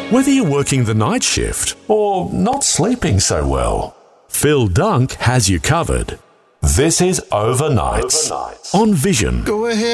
Whether you're working the night shift or not sleeping so well, Phil Dunk has you covered. This is Overnights on Vision. Go ahead.